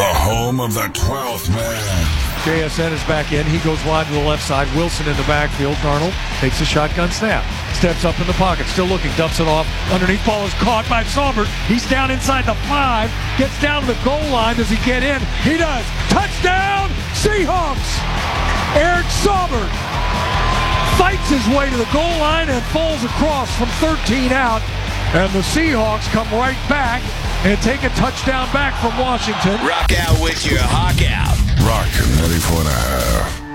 The home of the 12th man. JSN is back in. He goes wide to the left side. Wilson in the backfield. Darnold takes a shotgun snap. Steps up in the pocket. Still looking. Dumps it off. Underneath ball is caught by Saubert. He's down inside the 5. Gets down to the goal line. Does he get in? He does. Touchdown, Seahawks! Eric Saubert fights his way to the goal line and falls across from 13 out. And the Seahawks come right back and take a touchdown back from Washington. Rock out with your Hawk out. Rock 94.5.